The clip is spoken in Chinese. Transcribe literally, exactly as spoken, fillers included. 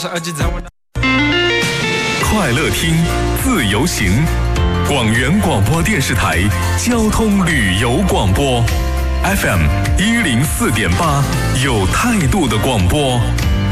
快乐听，自由行，广元广播电视台交通旅游广播 ，F M 一零四点八，有态度的广播。